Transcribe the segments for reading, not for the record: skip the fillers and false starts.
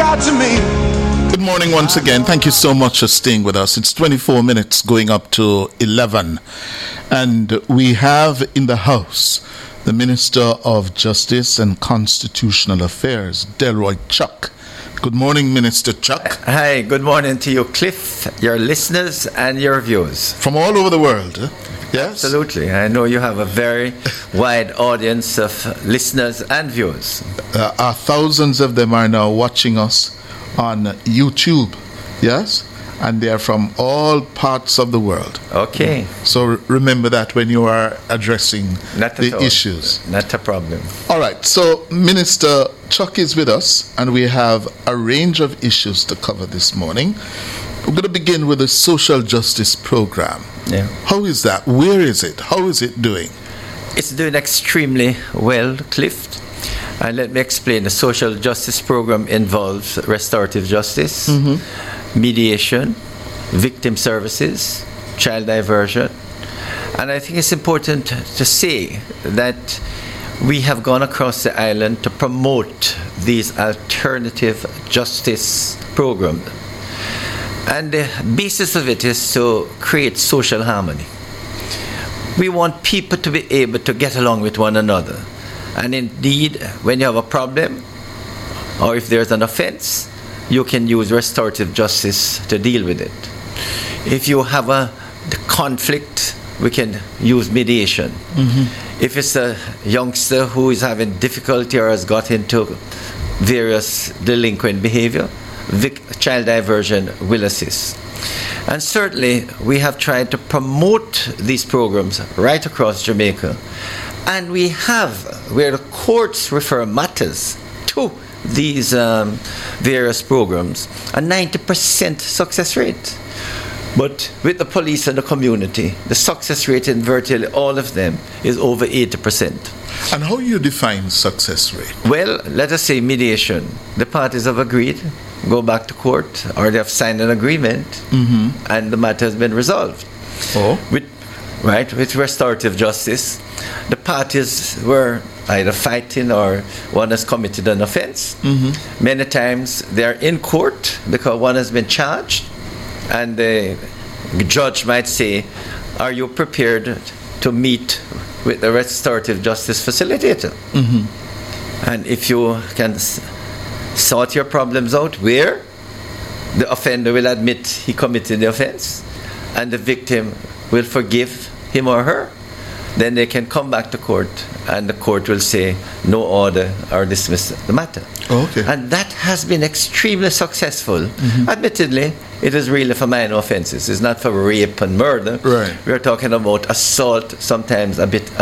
got to me. Good morning once again. Thank you so much for staying with us. It's 24 minutes going up to 11. And we have in the house the Minister of Justice and Constitutional Affairs, Delroy Chuck. Good morning, Minister Chuck. Hi, good morning to you, Cliff, your listeners and your viewers. From all over the world, yes? Absolutely. I know you have a very wide audience of listeners and viewers. Thousands of them are now watching us on YouTube, yes? And they are from all parts of the world. Okay. So remember that when you are addressing the issues. Not a problem. All right. So Minister Chuck is with us, and we have a range of issues to cover this morning. We're going to begin with the social justice program. Yeah. How is that? Where is it? How is it doing? It's doing extremely well, Cliff. And let me explain. The social justice program involves restorative justice, mediation, victim services, child diversion. And I think it's important to say that we have gone across the island to promote these alternative justice programs. And the basis of it is to create social harmony. We want people to be able to get along with one another. And indeed, when you have a problem, or if there's an offense, you can use restorative justice to deal with it. If you have a conflict, we can use mediation. If it's a youngster who is having difficulty or has got into various delinquent behavior, child diversion will assist. And certainly, we have tried to promote these programs right across Jamaica. And we have, where the courts refer matters to these various programs, a 90% success rate. But with the police and the community, the success rate in virtually all of them is over 80%. And how you define success rate? Well, let us say mediation. The parties have agreed, go back to court, or they have signed an agreement, and the matter has been resolved. With restorative justice, the parties were either fighting or one has committed an offense. Many times they are in court because one has been charged, and the judge might say, are you prepared to meet with the restorative justice facilitator? And if you can sort your problems out where the offender will admit he committed the offense and the victim will forgive him or her, then they can come back to court and the court will say no order or dismiss the matter. Okay. And that has been extremely successful. Admittedly, it is really for minor offenses. It's not for rape and murder. Right. We're talking about assault, sometimes a bit,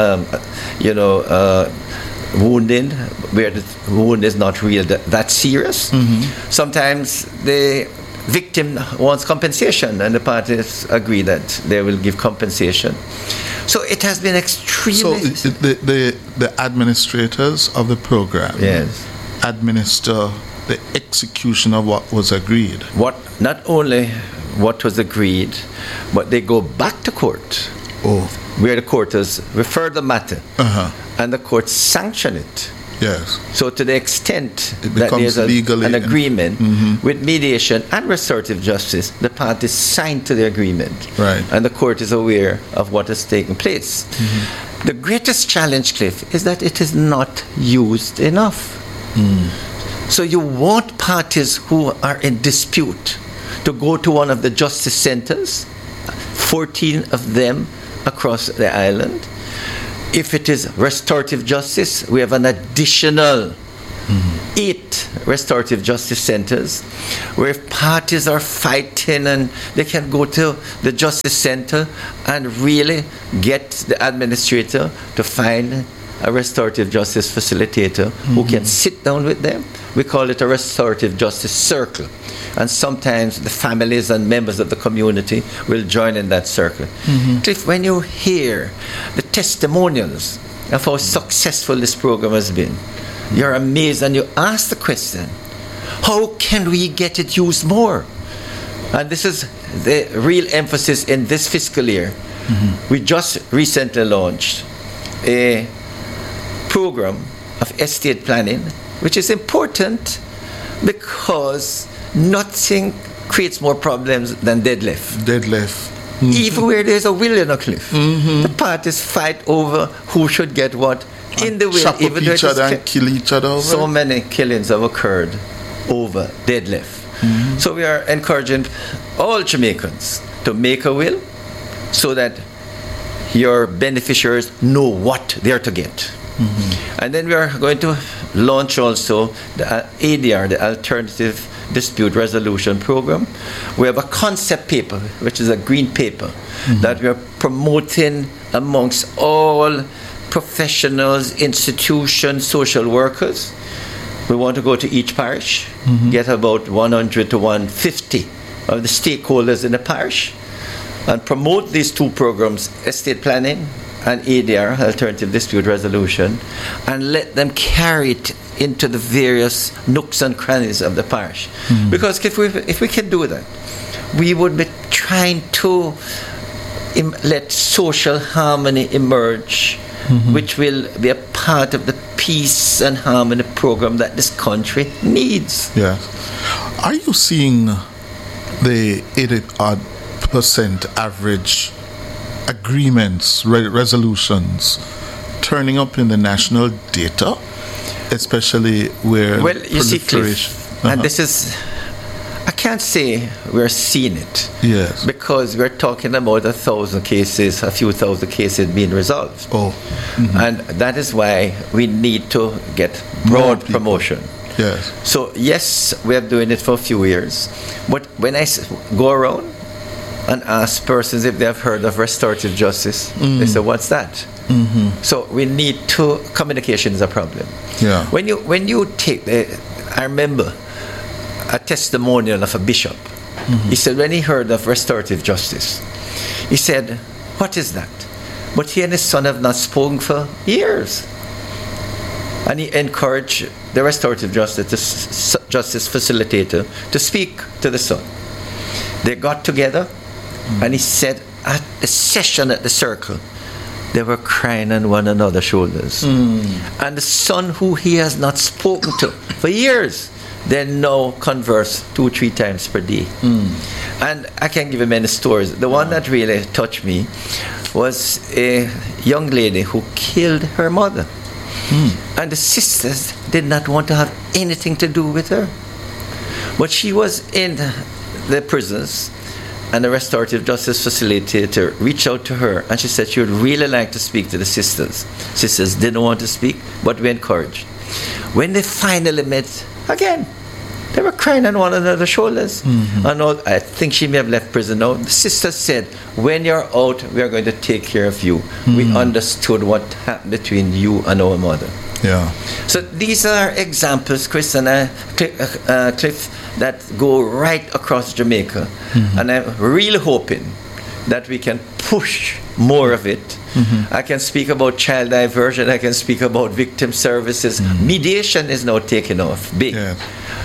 wounding, where the wound is not real that serious. Sometimes the victim wants compensation, and the parties agree that they will give compensation. So it has been extremely... So the administrators of the program administer the execution of what was agreed. Not only what was agreed, but they go back to court, where the court has referred the matter, and the court sanction it. Yes. So to the extent it that there's an agreement with mediation and restorative justice, the parties signed to the agreement. Right. And the court is aware of what has taken place. The greatest challenge, Cliff, is that it is not used enough. So you want parties who are in dispute to go to one of the justice centers, 14 of them across the island. If it is restorative justice, we have an additional 8 restorative justice centers where if parties are fighting and they can go to the justice center and really get the administrator to find a restorative justice facilitator who can sit down with them. We call it a restorative justice circle. And sometimes the families and members of the community will join in that circle. Cliff, when you hear the testimonials of how successful this program has been, you're amazed and you ask the question, how can we get it used more? And this is the real emphasis in this fiscal year. We just recently launched a program of estate planning, which is important Because nothing creates more problems than deadlift. Even where there's a will in a cliff, the parties fight over who should get what in the will. Chop up each other and kill each other over. So many killings have occurred over deadlift. So we are encouraging all Jamaicans to make a will so that your beneficiaries know what they're to get. And then we are going to launch also the ADR, the Alternative Dispute Resolution Program. We have a concept paper, which is a green paper, that we are promoting amongst all professionals, institutions, social workers. We want to go to each parish, get about 100 to 150 of the stakeholders in the parish, and promote these two programs, estate planning and ADR, Alternative Dispute Resolution, and let them carry it into the various nooks and crannies of the parish. Because if we can do that, we would be trying to let social harmony emerge, which will be a part of the peace and harmony program that this country needs. Yes. Are you seeing the 80% average agreements, resolutions turning up in the national data, especially where well, you see, Cliff, and this is, I can't say we're seeing it. Yes. Because we're talking about 1,000 cases, a few thousand cases being resolved. And that is why we need to get broad promotion. Yes. So, yes, we are doing it for a few years. But when I go around and ask persons if they have heard of restorative justice, they say, what's that? So we need to, communication is a problem. Yeah. When you take I remember a testimonial of a bishop. He said when he heard of restorative justice, he said, what is that? But he and his son have not spoken for years. And he encouraged the restorative justice facilitator to speak to the son. They got together, and he said at the session at the circle, they were crying on one another's shoulders. And the son, who he has not spoken to for years, they now converse 2-3 times per day. And I can give you many stories. The one that really touched me was a young lady who killed her mother. And the sisters did not want to have anything to do with her. But she was in the prisons, and the restorative justice facilitator reached out to her, and she said she would really like to speak to the sisters. Sisters didn't want to speak, but we encouraged. When they finally met again, they were crying on one another's shoulders. And all, I think she may have left prison now. The sister said, when you're out, we are going to take care of you. We understood what happened between you and our mother. Yeah. So these are examples, Chris and Cliff, that go right across Jamaica. And I'm really hoping that we can push more of it. I can speak about child diversion. I can speak about victim services. Mediation is now taking off big. Yeah.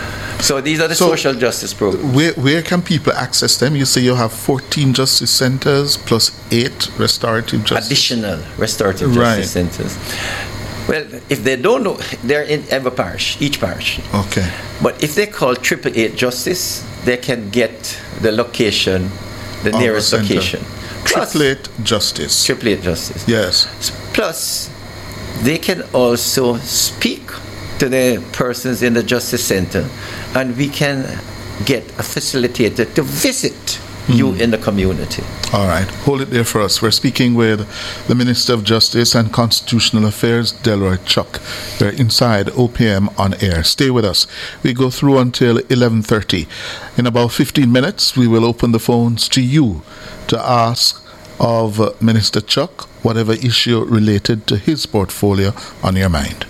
So these are the social justice programs. Where can people access them? You say you have 14 justice centers plus 8 restorative justice. Additional restorative justice centers. Well, if they don't know, they're in every parish, each parish. Okay. But if they call 888 Justice, they can get the location, the nearest location. 888 Justice. 888 Justice. Yes. Plus, they can also speak to the persons in the Justice Center, and we can get a facilitator to visit you in the community. All right. Hold it there for us. We're speaking with the Minister of Justice and Constitutional Affairs, Delroy Chuck. We're inside OPM on air. Stay with us. We go through until 11:30. In about 15 minutes, we will open the phones to you to ask of Minister Chuck whatever issue related to his portfolio on your mind.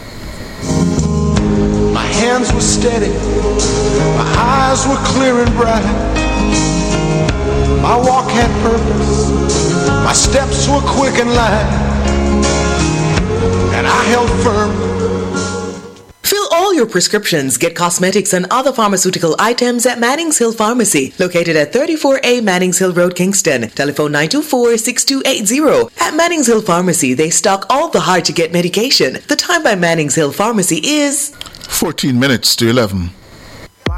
My hands were steady, my eyes were clear and bright. My walk had purpose, my steps were quick and light, and I held firm. Fill all your prescriptions, get cosmetics and other pharmaceutical items at Mannings Hill Pharmacy, located at 34A Mannings Hill Road, Kingston. Telephone 924-6280. At Mannings Hill Pharmacy, they stock all the hard-to-get medication. The time by Mannings Hill Pharmacy is 14 minutes to 11.